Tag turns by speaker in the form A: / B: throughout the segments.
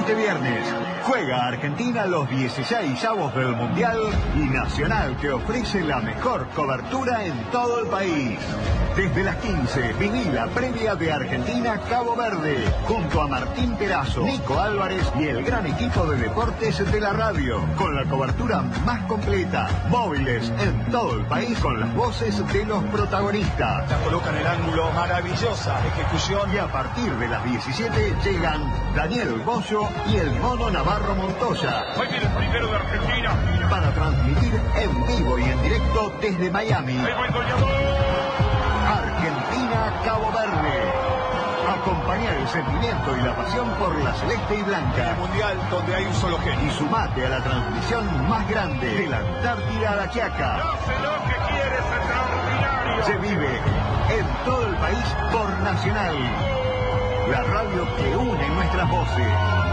A: este viernes. Juega Argentina los 16avos del Mundial y Nacional te ofrece la mejor cobertura en todo el país. Desde las 15, viví la previa de Argentina-Cabo Verde, junto a Martín Perazo, Nico Álvarez y el gran equipo de deportes de la radio, con la cobertura más completa, móviles en todo el país con las voces de los protagonistas.
B: La coloca en el ángulo, maravillosa ejecución.
A: Y a partir de las 17 llegan Daniel Bollo y el Mono Navarro Montoya.
C: Hoy viene el primero de Argentina.
A: Para transmitir en vivo y en directo desde Miami.
C: Ahí va el goleador.
A: Argentina-Cabo Verde. Acompañar el sentimiento y la pasión por la celeste y blanca.
B: El mundial donde hay un solo genio.
A: Y sumate a la transmisión más grande de la Antártida a la Quiaca.
C: Hace lo que quiere, es extraordinario.
A: Se vive en todo el país por Nacional. La radio que une nuestras voces.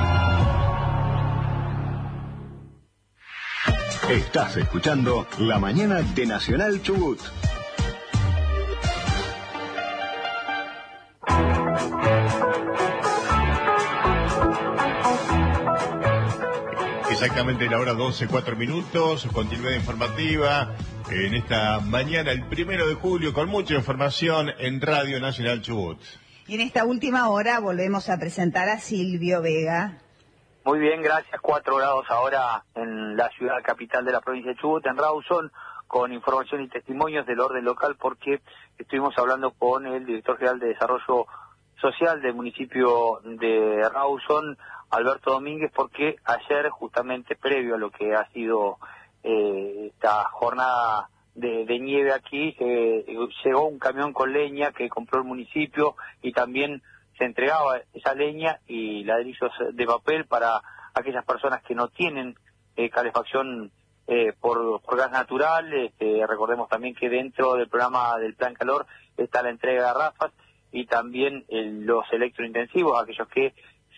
A: Estás escuchando La Mañana de Nacional Chubut.
D: Exactamente la hora 12, 4 minutos, continuidad informativa en esta mañana, el 1 de julio, con mucha información en Radio Nacional Chubut.
E: Y en esta última hora volvemos a presentar a Silvio Vega.
F: Muy bien, gracias. 4 grados ahora en la ciudad capital de la provincia de Chubut, en Rawson, con información y testimonios del orden local, porque estuvimos hablando con el director general de Desarrollo Social del municipio de Rawson, Alberto Domínguez, porque ayer, justamente previo a lo que ha sido esta jornada de nieve aquí, llegó un camión con leña que compró el municipio y también se entregaba esa leña y ladrillos de papel para aquellas personas que no tienen calefacción por gas natural. Recordemos también que dentro del programa del Plan Calor está la entrega de garrafas y también los electrointensivos, aquellos que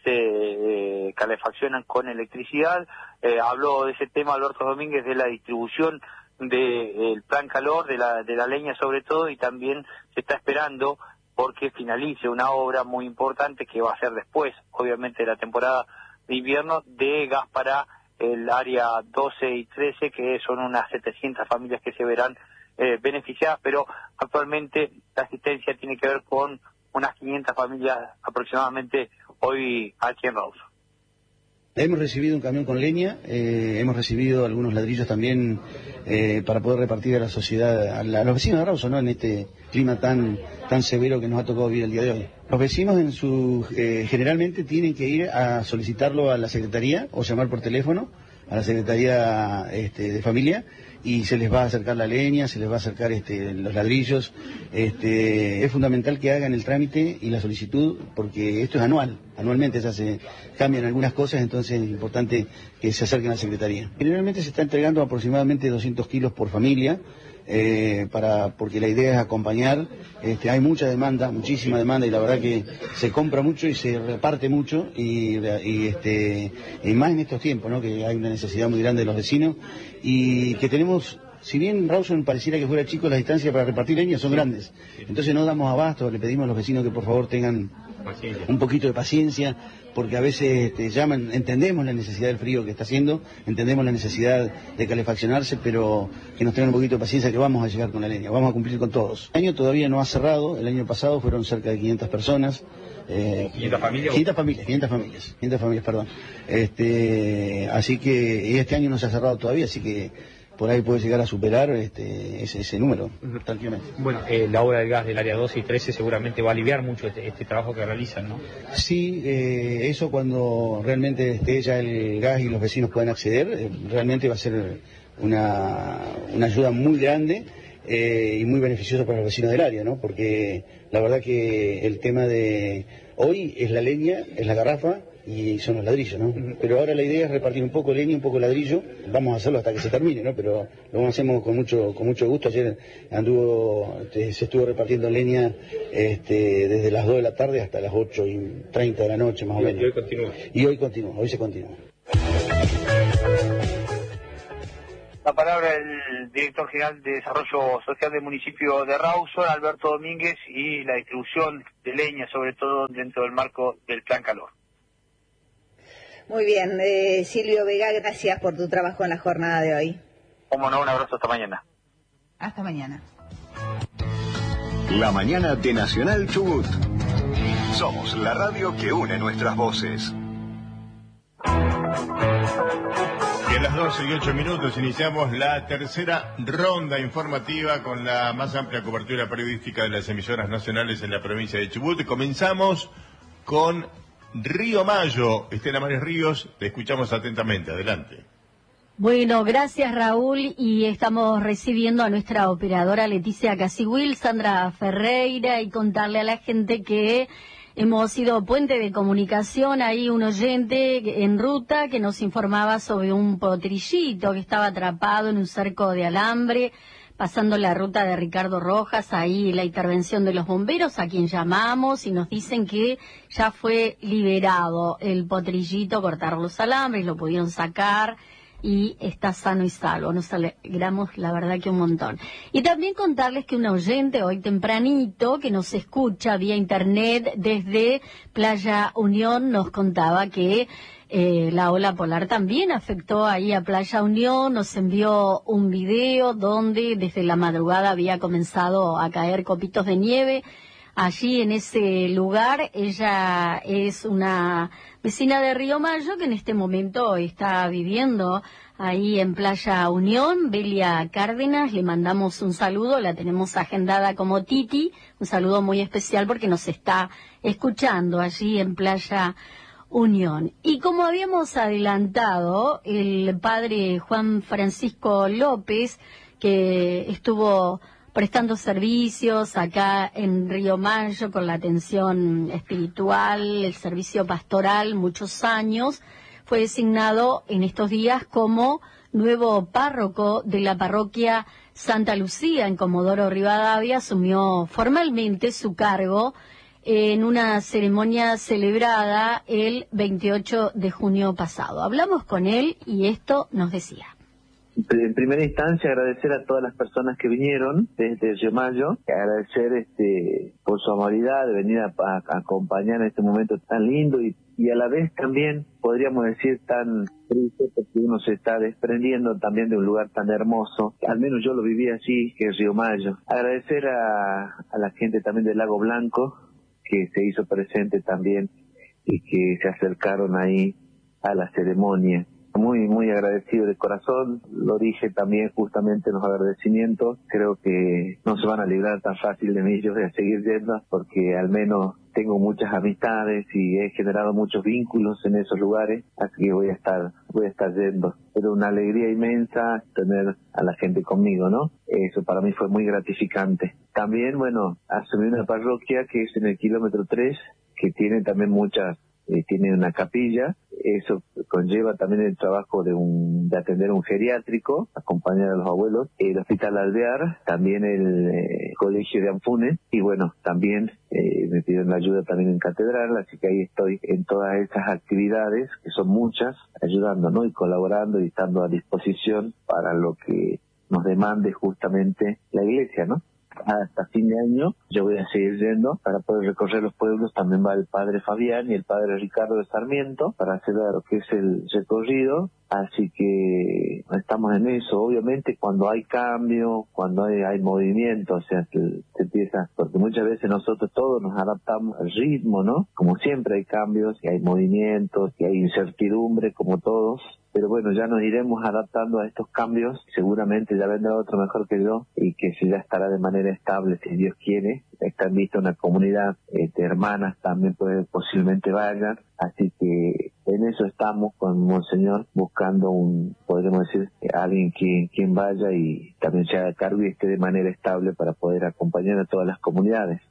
F: se calefaccionan con electricidad. Habló de ese tema Alberto Domínguez, de la distribución del Plan Calor, de la leña sobre todo, y también se está esperando porque finalice una obra muy importante que va a ser después, obviamente, de la temporada de invierno, de gas para el área 12 y 13, que son unas 700 familias que se verán beneficiadas, pero actualmente la asistencia tiene que ver con unas 500 familias aproximadamente hoy aquí en Rawson.
G: Hemos recibido un camión con leña, hemos recibido algunos ladrillos también para poder repartir a la sociedad, a los vecinos de Rawson, ¿no? En este clima tan severo que nos ha tocado vivir el día de hoy. Los vecinos generalmente tienen que ir a solicitarlo a la Secretaría o llamar por teléfono a la Secretaría de Familia, y se les va a acercar la leña, se les va a acercar los ladrillos. Es fundamental que hagan el trámite y la solicitud, porque esto es anualmente ya se cambian algunas cosas, entonces es importante que se acerquen a la Secretaría. Generalmente se está entregando aproximadamente 200 kilos por familia, porque la idea es acompañar. Hay mucha demanda, muchísima demanda, y la verdad que se compra mucho y se reparte mucho, y más en estos tiempos, ¿no? Que hay una necesidad muy grande de los vecinos y que tenemos. Si bien Rawson pareciera que fuera chico, las distancias para repartir leña son grandes, entonces no damos abasto. Le pedimos a los vecinos que por favor tengan un poquito de paciencia, porque a veces llaman. Entendemos la necesidad del frío que está haciendo, entendemos la necesidad de calefaccionarse, pero que nos tengan un poquito de paciencia, que vamos a llegar con la leña, vamos a cumplir con todos. El año todavía no ha cerrado, el año pasado fueron cerca de 500 personas.
D: 500 familias.
G: 500 familias, perdón. Así que este año no se ha cerrado todavía, así que por ahí puede llegar a superar ese número, tranquilamente.
H: Bueno, la obra del gas del área 12 y 13 seguramente va a aliviar mucho este trabajo que realizan, ¿no?
G: Sí, eso cuando realmente esté ya el gas y los vecinos puedan acceder, realmente va a ser una ayuda muy grande y muy beneficiosa para los vecinos del área, ¿no? Porque la verdad que el tema de hoy es la leña, es la garrafa y son los ladrillos, ¿no? Pero ahora la idea es repartir un poco leña, un poco ladrillo. Vamos a hacerlo hasta que se termine, ¿no? Pero lo hacemos con mucho gusto. Ayer se estuvo repartiendo leña desde las 2 de la tarde hasta las 8:30 de la noche, más o menos. Y hoy se continúa.
F: La palabra del director general de Desarrollo Social del municipio de Rawson, Alberto Domínguez, y la distribución de leña, sobre todo dentro del marco del Plan Calor.
E: Muy bien, Silvio Vega, gracias por tu trabajo en la jornada de hoy.
F: Como no, un abrazo, hasta mañana.
E: Hasta mañana.
A: La mañana de Nacional Chubut. Somos la radio que une nuestras voces.
D: Y a las 12:08 iniciamos la tercera ronda informativa con la más amplia cobertura periodística de las emisoras nacionales en la provincia de Chubut. Comenzamos con Río Mayo. Estela Mares Ríos, te escuchamos atentamente. Adelante.
I: Bueno, gracias Raúl, y estamos recibiendo a nuestra operadora Leticia Casiguil, Sandra Ferreira, y contarle a la gente que hemos sido puente de comunicación. Ahí un oyente en ruta que nos informaba sobre un potrillito que estaba atrapado en un cerco de alambre, pasando la ruta de Ricardo Rojas. Ahí la intervención de los bomberos, a quien llamamos, y nos dicen que ya fue liberado el potrillito, cortaron los alambres, lo pudieron sacar y está sano y salvo. Nos alegramos, la verdad, que un montón. Y también contarles que un oyente hoy tempranito que nos escucha vía internet desde Playa Unión nos contaba que la ola polar también afectó ahí a Playa Unión. Nos envió un video donde desde la madrugada había comenzado a caer copitos de nieve allí en ese lugar. Ella es una vecina de Río Mayo que en este momento está viviendo ahí en Playa Unión. Belia Cárdenas, le mandamos un saludo, la tenemos agendada como Titi, un saludo muy especial porque nos está escuchando allí en Playa Unión. Y como habíamos adelantado, el padre Juan Francisco López, que estuvo prestando servicios acá en Río Mayo con la atención espiritual, el servicio pastoral, muchos años, fue designado en estos días como nuevo párroco de la parroquia Santa Lucía en Comodoro Rivadavia. Asumió formalmente su cargo en una ceremonia celebrada el 28 de junio pasado. Hablamos con él y esto nos decía.
J: En primera instancia, agradecer a todas las personas que vinieron desde Río Mayo, agradecer por su amabilidad de venir a acompañar en este momento tan lindo y a la vez también, podríamos decir, tan triste, porque uno se está desprendiendo también de un lugar tan hermoso, al menos yo lo viví así, que es Río Mayo. Agradecer a la gente también del Lago Blanco, que se hizo presente también y que se acercaron ahí a la ceremonia. Muy, muy agradecido de corazón, lo dije también justamente en los agradecimientos. Creo que no se van a librar tan fácil de mí, yo voy a seguir yendo porque al menos tengo muchas amistades y he generado muchos vínculos en esos lugares, así que voy a estar yendo. Era una alegría inmensa tener a la gente conmigo, ¿no? Eso para mí fue muy gratificante. También, bueno, asumí una parroquia que es en el kilómetro 3, que tiene también tiene una capilla. Eso conlleva también el trabajo de atender un geriátrico, acompañar a los abuelos, el Hospital Alvear, también el Colegio de Anfunes, y bueno, también me pidieron la ayuda también en Catedral, así que ahí estoy en todas esas actividades, que son muchas, ayudando, ¿no? Y colaborando y estando a disposición para lo que nos demande justamente la Iglesia, ¿no? Hasta fin de año yo voy a seguir yendo para poder recorrer los pueblos. También va el padre Fabián y el padre Ricardo de Sarmiento para hacer lo que es el recorrido, así que estamos en eso. Obviamente cuando hay cambio, cuando hay movimiento, o sea, se empieza, porque muchas veces nosotros todos nos adaptamos al ritmo, ¿no? Como siempre hay cambios y hay movimientos y hay incertidumbre como todos. Pero bueno, ya nos iremos adaptando a estos cambios. Seguramente ya vendrá otro mejor que yo y que ya estará de manera estable, si Dios quiere. Están vistas una comunidad de hermanas, también posiblemente vayan. Así que en eso estamos con Monseñor, buscando podríamos decir, alguien quien vaya y también se haga cargo y esté de manera estable para poder acompañar a todas las comunidades.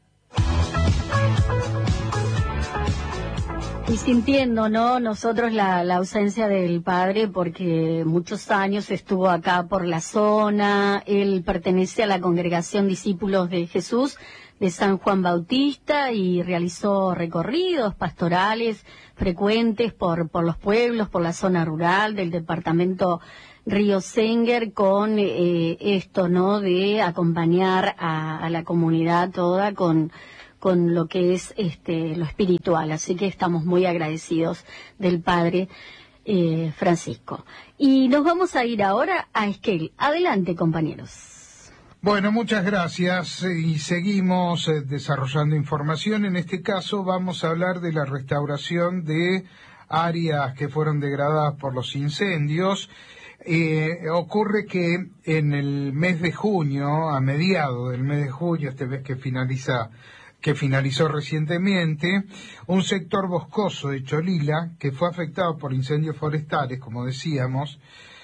I: Y sintiendo, ¿no?, nosotros la ausencia del padre, porque muchos años estuvo acá por la zona. Él pertenece a la Congregación Discípulos de Jesús de San Juan Bautista y realizó recorridos pastorales frecuentes por los pueblos, por la zona rural del departamento Río Senguer, con esto, ¿no?, de acompañar a la comunidad toda con con lo que es lo espiritual. Así que estamos muy agradecidos del Padre Francisco. Y nos vamos a ir ahora a Esquel. Adelante, compañeros.
K: Bueno, muchas gracias y seguimos desarrollando información. En este caso vamos a hablar de la restauración de áreas que fueron degradadas por los incendios. Ocurre que en el mes de junio, a mediados del mes de junio, este mes que finalizó recientemente, un sector boscoso de Cholila, que fue afectado por incendios forestales, como decíamos,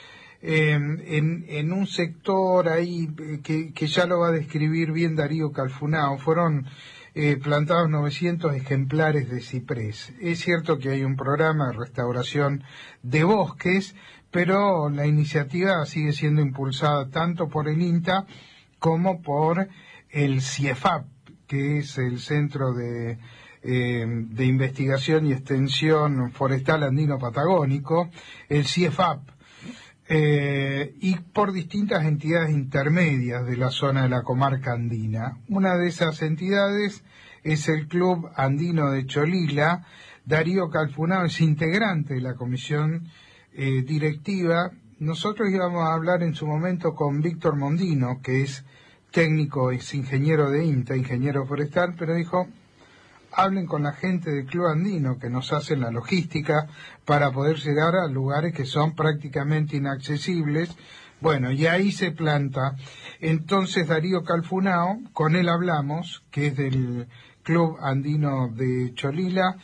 K: en un sector ahí que ya lo va a describir bien Darío Calfunao, fueron plantados 900 ejemplares de ciprés. Es cierto que hay un programa de restauración de bosques, pero la iniciativa sigue siendo impulsada tanto por el INTA como por el CIEFAP, que es el Centro de Investigación y Extensión Forestal Andino Patagónico, el CIEFAP, y por distintas entidades intermedias de la zona de la comarca andina. Una de esas entidades es el Club Andino de Cholila. Darío Calfunao es integrante de la comisión directiva. Nosotros íbamos a hablar en su momento con Víctor Mondino, que es técnico, es ingeniero de INTA, ingeniero forestal, pero dijo, hablen con la gente del Club Andino que nos hacen la logística para poder llegar a lugares que son prácticamente inaccesibles. Bueno, y ahí se planta. Entonces Darío Calfunao, con él hablamos, que es del Club Andino de Cholila,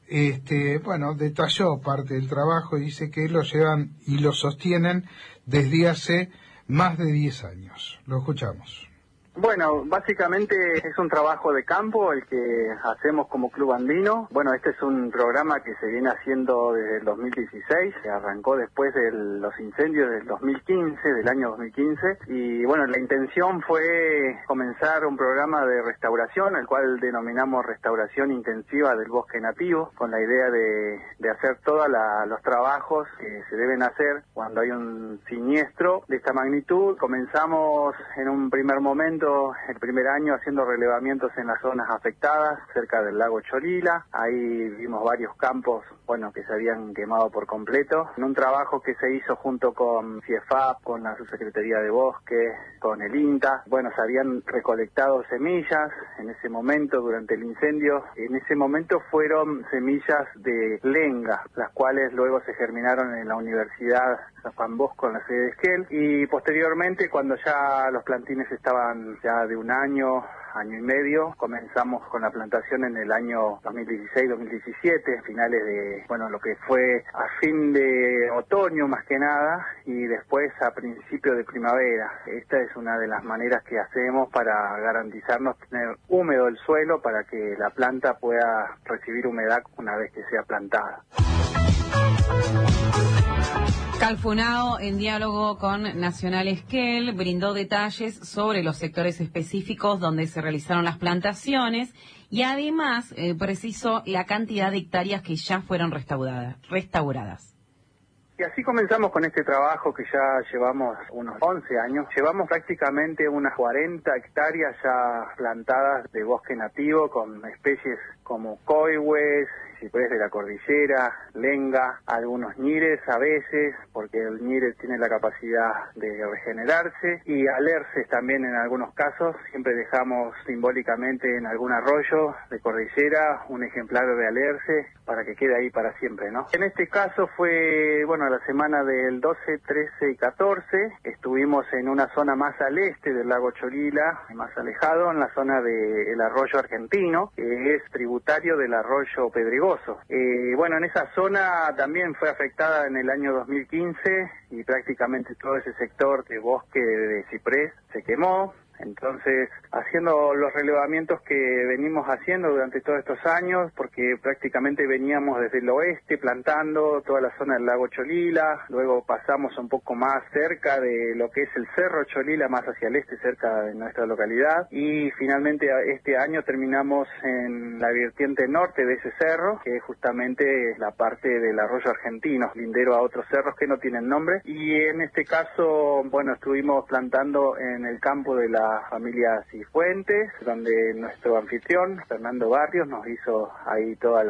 K: detalló parte del trabajo y dice que lo llevan y lo sostienen desde hace más de 10 años. Lo escuchamos.
L: Bueno, básicamente es un trabajo de campo el que hacemos como Club Andino. Bueno, este es un programa que se viene haciendo desde el 2016, que arrancó después de los incendios del 2015, del año 2015, y bueno, la intención fue comenzar un programa de restauración, el cual denominamos restauración intensiva del bosque nativo, con la idea de hacer todos los trabajos que se deben hacer cuando hay un siniestro de esta magnitud. Comenzamos en un primer momento, el primer año, haciendo relevamientos en las zonas afectadas, cerca del lago Cholila. Ahí vimos varios campos, que se habían quemado por completo. En un trabajo que se hizo junto con CIEFAP, con la Subsecretaría de Bosque, con el INTA. Se habían recolectado semillas en ese momento, durante el incendio. En ese momento fueron semillas de lenga, las cuales luego se germinaron en la Universidad San Bosco, en la sede de Esquel. Y posteriormente, cuando ya los plantines estaban ya de un año y medio, comenzamos con la plantación en el año 2016-2017, finales de, lo que fue a fin de otoño más que nada, y después a principio de primavera. Esta es una de las maneras que hacemos para garantizarnos tener húmedo el suelo para que la planta pueda recibir humedad una vez que sea plantada.
M: Calfunao, en diálogo con Nacional Esquel, brindó detalles sobre los sectores específicos donde se realizaron las plantaciones y además precisó la cantidad de hectáreas que ya fueron restauradas.
L: Y así comenzamos con este trabajo que ya llevamos unos 11 años. Llevamos prácticamente unas 40 hectáreas ya plantadas de bosque nativo con especies como coihues, ciprés de la cordillera, lenga, algunos ñires a veces, porque el ñire tiene la capacidad de regenerarse, y alerces también en algunos casos. Siempre dejamos simbólicamente en algún arroyo de cordillera un ejemplar de alerce para que quede ahí para siempre, ¿no? En este caso fue, la semana del 12, 13 y 14, estuvimos en una zona más al este del lago Cholila, más alejado, en la zona del arroyo argentino, que es tributario del arroyo Pedregoso. En esa zona también fue afectada en el año 2015 y prácticamente todo ese sector de bosque de ciprés se quemó. Entonces, haciendo los relevamientos que venimos haciendo durante todos estos años, porque prácticamente veníamos desde el oeste plantando toda la zona del lago Cholila, luego pasamos un poco más cerca de lo que es el Cerro Cholila, más hacia el este, cerca de nuestra localidad, y finalmente este año terminamos en la vertiente norte de ese cerro, que es justamente la parte del arroyo argentino, lindero a otros cerros que no tienen nombre, y en este caso, estuvimos plantando en el campo de la la familia Cifuentes, donde nuestro anfitrión, Fernando Barrios, nos hizo ahí toda